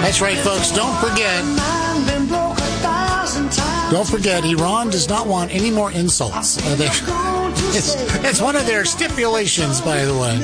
That's right, folks. Don't forget, Iran does not want any more insults. It's one of their stipulations, by the way.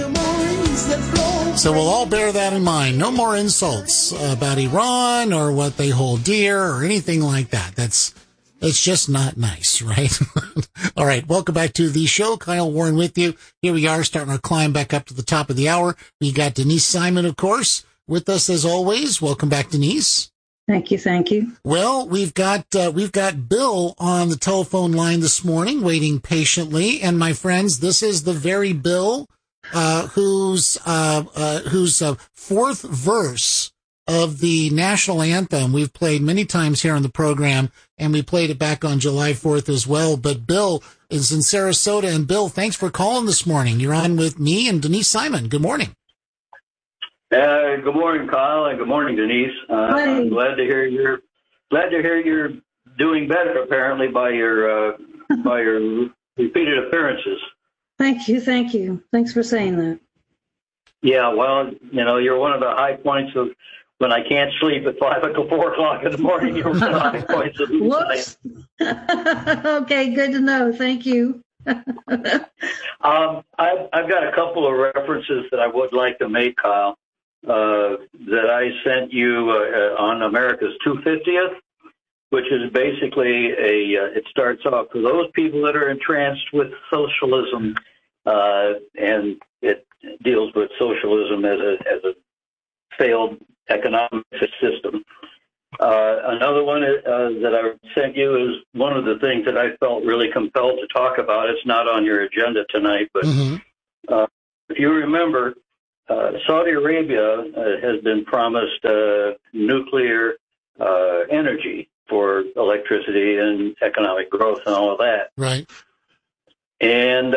So we'll all bear that in mind. No more insults about Iran or what they hold dear or anything like that. It's just not nice, right? All right, welcome back to the show. Kyle Warren with you. Here we are, starting our climb back up to the top of the hour. We got Denise Simon, of course, with us as always. Welcome back, Denise. Thank you. Well, we've got Bill on the telephone line this morning, waiting patiently. And my friends, this is the very Bill whose fourth verse of the national anthem we've played many times here on the program, and we played it back on July 4th as well. But Bill is in Sarasota, and Bill, thanks for calling this morning. You're on with me and Denise Simon. Good morning. Good morning, Kyle, and good morning, Denise. I'm glad to hear you're doing better, apparently, by your repeated appearances. Thank you. Thanks for saying that. Yeah, well, you're one of the high points of when I can't sleep at 4 o'clock in the morning. You're one of the high points of the Whoops. Okay, good to know. Thank you. I've got a couple of references that I would like to make, Kyle. That I sent you on America's 250th, which is basically it starts off for those people that are entranced with socialism, and it deals with socialism as a failed economic system. Another one that I sent you is one of the things that I felt really compelled to talk about. It's not on your agenda tonight, but if you remember, Saudi Arabia has been promised nuclear energy for electricity and economic growth and all of that. Right. And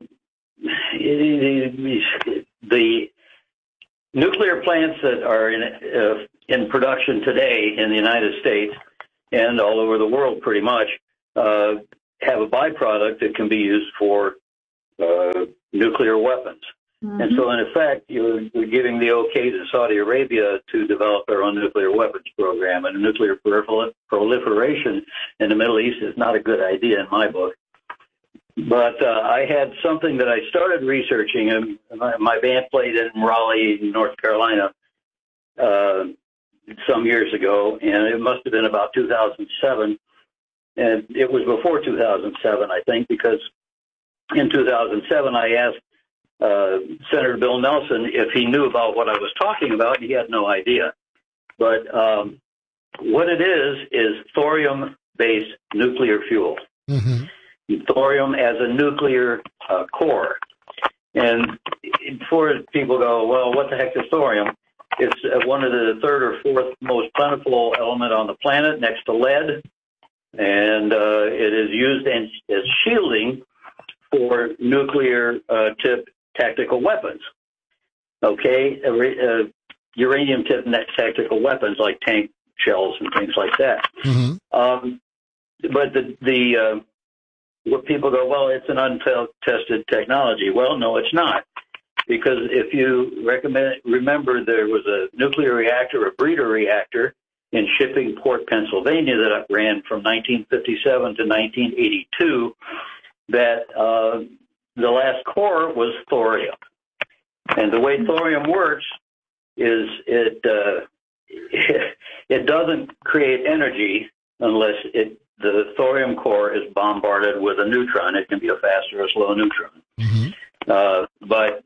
the nuclear plants that are in production today in the United States and all over the world pretty much have a byproduct that can be used for nuclear weapons. And so, in effect, you're giving the okay to Saudi Arabia to develop their own nuclear weapons program. And nuclear proliferation in the Middle East is not a good idea in my book. But I had something that I started researching, and my band played in Raleigh, North Carolina, some years ago, and it must have been about 2007. And it was before 2007, I think, because in 2007 I asked Senator Bill Nelson if he knew about what I was talking about. He had no idea. But what it is thorium-based nuclear fuel. Thorium as a nuclear core. And before people go, well, what the heck is thorium? It's one of the third or fourth most plentiful element on the planet next to lead. And it is used as shielding for nuclear tipped tactical weapons. Okay, uranium-tipped tactical weapons like tank shells and things like that. But the what people go, well, it's an untested technology. Well, no, it's not, because if you remember, there was a nuclear reactor, a breeder reactor, in Shippingport, Pennsylvania, that ran from 1957 to 1982. That the last core was thorium. And the way thorium works is it doesn't create energy unless the thorium core is bombarded with a neutron. It can be a fast or a slow neutron. But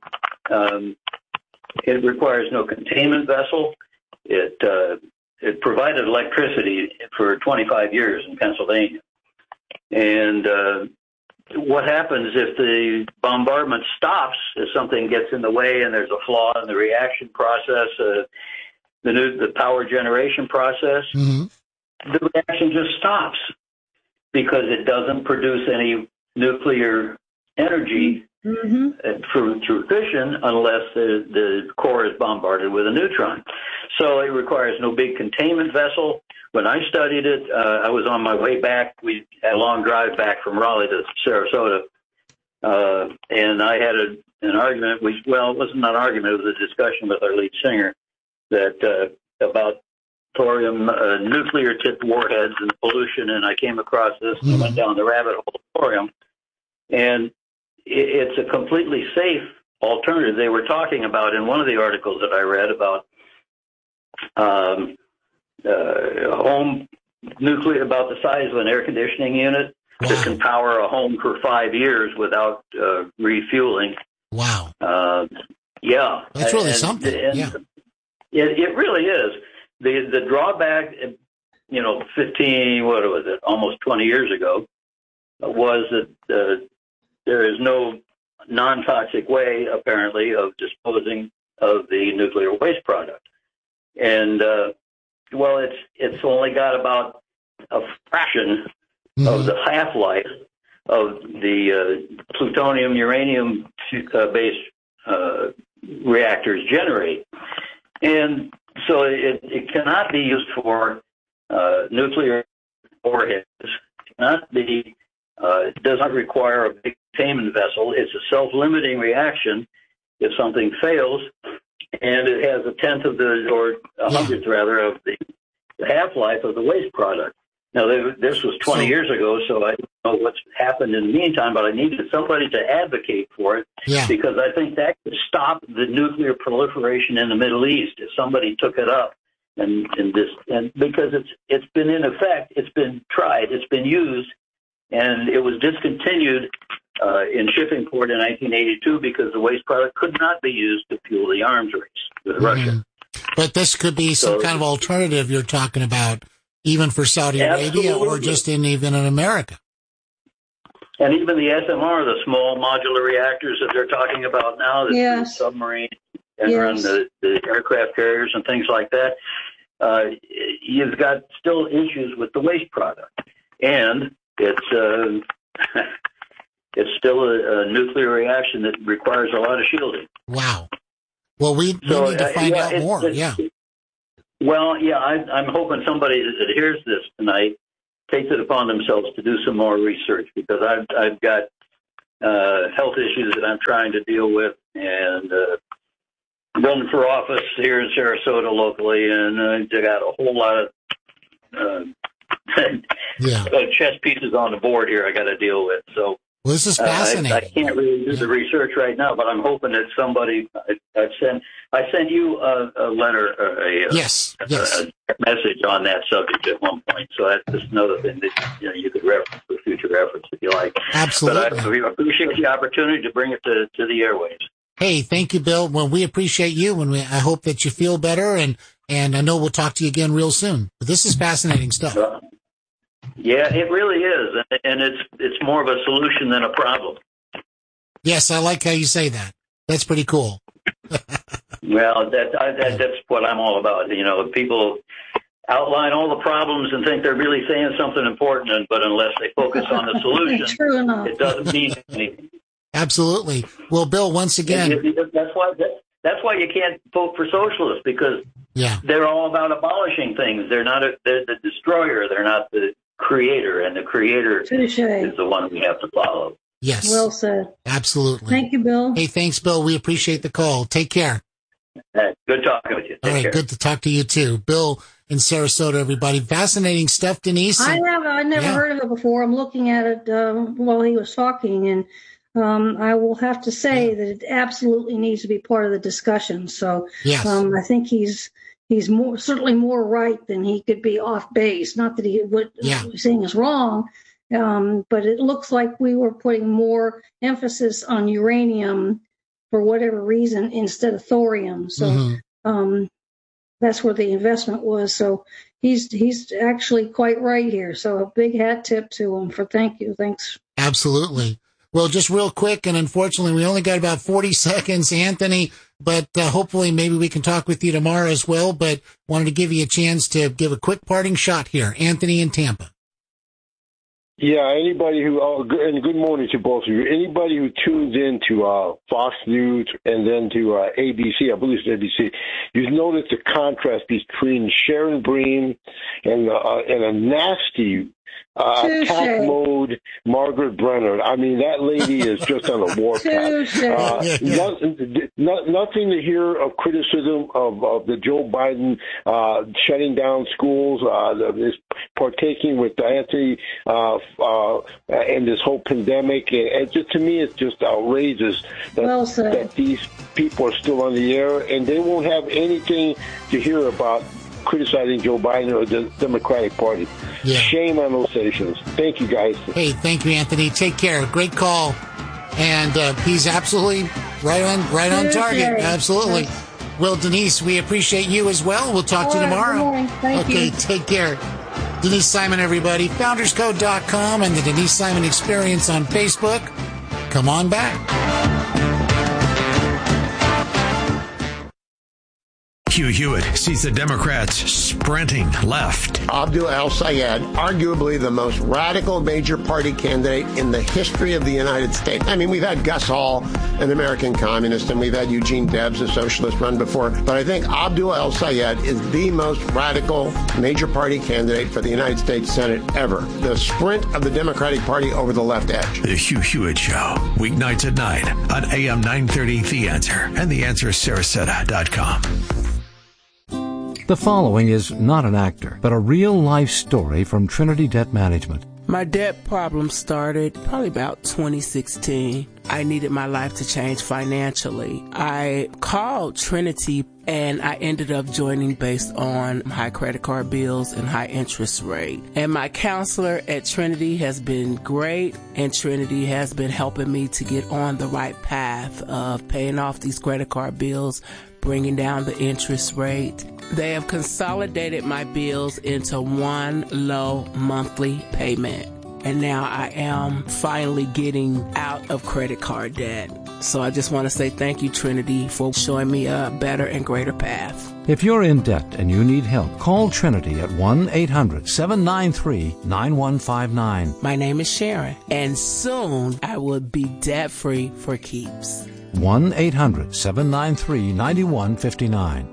it requires no containment vessel. It provided electricity for 25 years in Pennsylvania. And what happens if the bombardment stops, if something gets in the way and there's a flaw in the reaction process, the power generation process, the reaction just stops because it doesn't produce any nuclear energy through fission unless the core is bombarded with a neutron. So it requires no big containment vessel. When I studied it, I was on my way back. We had a long drive back from Raleigh to Sarasota, and I had an argument. It wasn't an argument. It was a discussion with our lead singer that about thorium, nuclear-tipped warheads and pollution, and I came across this and went down the rabbit hole of thorium. And it's a completely safe alternative. They were talking about, in one of the articles that I read, about home nuclear, about the size of an air conditioning unit that can power a home for 5 years without refueling. Wow. Yeah. That's really something. Yeah. It really is. The drawback, 15, what was it, almost 20 years ago, was that there is no non-toxic way, apparently, of disposing of the nuclear waste product. And, it's only got about a fraction of the half-life of the plutonium, uranium-based reactors generate. And so it cannot be used for nuclear warheads. It does not require a big containment vessel. It's a self-limiting reaction if something fails, and it has a tenth of or a hundredth rather of the half-life of the waste product. Now, this was 20 years ago, so I don't know what's happened in the meantime, but I needed somebody to advocate for it because I think that could stop the nuclear proliferation in the Middle East if somebody took it up. And because it's been in effect, it's been tried, it's been used, and it was discontinued in Shippingport in 1982 because the waste product could not be used to fuel the arms race with Russia. But this could be some kind of alternative you're talking about, even for Saudi Arabia or just even in America. And even the SMR, the small modular reactors that they're talking about now, the submarine and run the aircraft carriers and things like that, you've got still issues with the waste product. And it's still a nuclear reaction that requires a lot of shielding. Wow. Well, we need to find out more. Well, I'm hoping somebody that hears this tonight takes it upon themselves to do some more research, because I've got health issues that I'm trying to deal with, and running for office here in Sarasota locally, and I got a whole lot of chess pieces on the board here I got to deal with. So this is fascinating. I can't really do the research right now, but I'm hoping that somebody. I sent you a letter, a message on that subject at one point. So that's just another thing that you could reference for future reference if you like. Absolutely. But I appreciate the opportunity to bring it to the airwaves. Hey, thank you, Bill. Well, we appreciate you, and I hope that you feel better. And I know we'll talk to you again real soon. But this is fascinating stuff. Yeah, it really is, and it's more of a solution than a problem. Yes, I like how you say that. That's pretty cool. Well, that's what I'm all about. People outline all the problems and think they're really saying something important, but unless they focus on the solution, it doesn't mean anything. Absolutely. Well, Bill, once again, that's why you can't vote for socialists, because they're all about abolishing things. They're the destroyer. They're not the creator, and the creator is the one we have to follow. Yes. Well said. Absolutely. Thank you, Bill. Hey, thanks, Bill. We appreciate the call. Take care. Good talking with you. All right, good to talk to you too. Bill in Sarasota, everybody. Fascinating stuff, Denise. I never heard of it before. I'm looking at it while he was talking, and I will have to say that it absolutely needs to be part of the discussion. So I think he's certainly more right than he could be off base. Not that what he's saying is wrong, but it looks like we were putting more emphasis on uranium for whatever reason instead of thorium. So that's where the investment was. So he's actually quite right here. So a big hat tip to him for thank you. Thanks. Absolutely. Well, just real quick, and unfortunately, we only got about 40 seconds, Anthony, but hopefully maybe we can talk with you tomorrow as well, but wanted to give you a chance to give a quick parting shot here. Anthony in Tampa. Yeah, anybody and good morning to both of you. Anybody who tunes in to Fox News and then to ABC, I believe it's ABC, you notice the contrast between Sharon Breen and a nasty attack mode Margaret Brenner. I mean, that lady is just on a warpath. Nothing to hear of criticism of the Joe Biden shutting down schools, is partaking with Anthony and this whole pandemic. And just, to me, it's just outrageous that these people are still on the air, and they won't have anything to hear about criticizing Joe Biden or the Democratic Party. Yeah. Shame on those stations. Thank you, guys. Hey, thank you, Anthony. Take care. Great call. And he's absolutely right on target. Absolutely. Yes. Well, Denise, we appreciate you as well. We'll talk to you tomorrow. Thank you. Take care. Denise Simon, everybody. FoundersCode.com and the Denise Simon Experience on Facebook. Come on back. Hugh Hewitt sees the Democrats sprinting left. Abdul El-Sayed, arguably the most radical major party candidate in the history of the United States. I mean, we've had Gus Hall, an American communist, and we've had Eugene Debs, a socialist, run before. But I think Abdul El-Sayed is the most radical major party candidate for the United States Senate ever. The sprint of the Democratic Party over the left edge. The Hugh Hewitt Show, weeknights at 9 on AM 930, The Answer, and TheAnswerSarasota.com. The following is not an actor, but a real-life story from Trinity Debt Management. My debt problem started probably about 2016. I needed my life to change financially. I called Trinity, and I ended up joining based on high credit card bills and high interest rate. And my counselor at Trinity has been great, and Trinity has been helping me to get on the right path of paying off these credit card bills, bringing down the interest rate. They have consolidated my bills into one low monthly payment. And now I am finally getting out of credit card debt. So I just want to say thank you, Trinity, for showing me a better and greater path. If you're in debt and you need help, call Trinity at 1-800-793-9159. My name is Sharon, and soon I will be debt-free for keeps. 1-800-793-9159.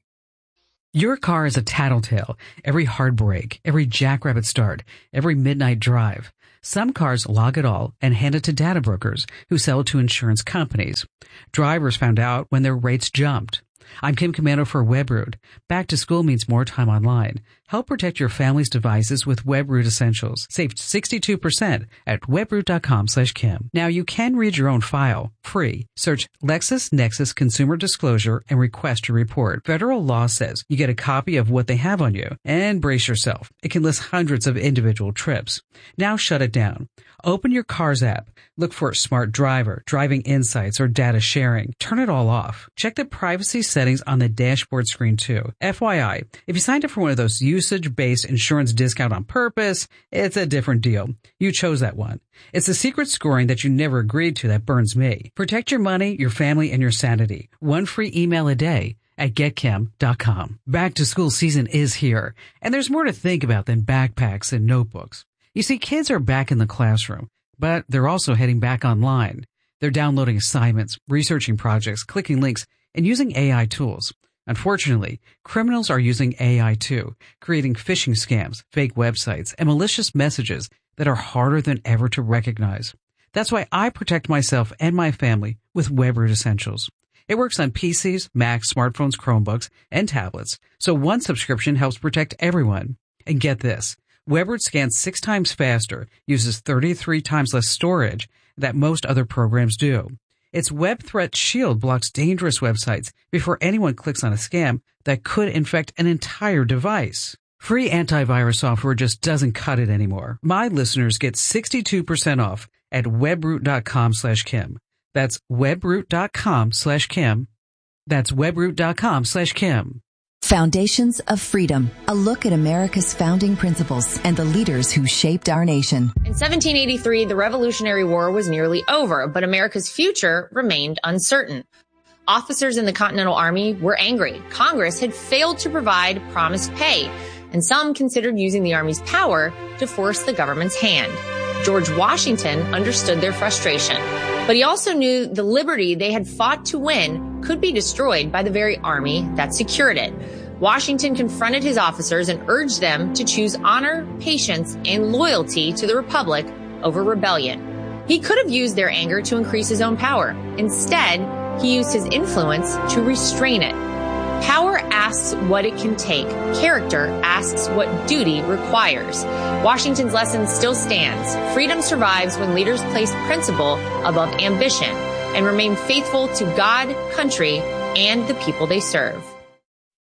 Your car is a tattletale. Every hard brake, every jackrabbit start, every midnight drive. Some cars log it all and hand it to data brokers who sell it to insurance companies. Drivers found out when their rates jumped. I'm Kim Komando for WebRoot. Back to school means more time online. Help protect your family's devices with WebRoot Essentials. Save 62% at webroot.com/Kim. Now you can read your own file, free. Search LexisNexis Consumer Disclosure and request a report. Federal law says you get a copy of what they have on you. And brace yourself. It can list hundreds of individual trips. Now shut it down. Open your Cars app. Look for Smart Driver, Driving Insights, or Data Sharing. Turn it all off. Check the privacy settings on the dashboard screen too. FYI, if you signed up for one of those usage-based insurance discount on purpose, it's a different deal. You chose that one. It's the secret scoring that you never agreed to that burns me. Protect your money, your family, and your sanity. One free email a day at getchem.com. Back to school season is here, and there's more to think about than backpacks and notebooks. You see, kids are back in the classroom, but they're also heading back online. They're downloading assignments, researching projects, clicking links, and using AI tools. Unfortunately, criminals are using AI too, creating phishing scams, fake websites, and malicious messages that are harder than ever to recognize. That's why I protect myself and my family with WebRoot Essentials. It works on PCs, Macs, smartphones, Chromebooks, and tablets, so one subscription helps protect everyone. And get this. WebRoot scans 6 times faster, uses 33 times less storage than most other programs do. Its Web Threat Shield blocks dangerous websites before anyone clicks on a scam that could infect an entire device. Free antivirus software just doesn't cut it anymore. My listeners get 62% off at webroot.com/Kim. That's webroot.com/Kim. That's webroot.com/Kim. Foundations of Freedom, a look at America's founding principles and the leaders who shaped our nation. In 1783, the Revolutionary War was nearly over, but America's future remained uncertain. Officers in the Continental Army were angry. Congress had failed to provide promised pay, and some considered using the Army's power to force the government's hand. George Washington understood their frustration, but he also knew the liberty they had fought to win could be destroyed by the very army that secured it. Washington confronted his officers and urged them to choose honor, patience, and loyalty to the Republic over rebellion. He could have used their anger to increase his own power. Instead, he used his influence to restrain it. Power asks what it can take. Character asks what duty requires. Washington's lesson still stands. Freedom survives when leaders place principle above ambition and remain faithful to God, country, and the people they serve.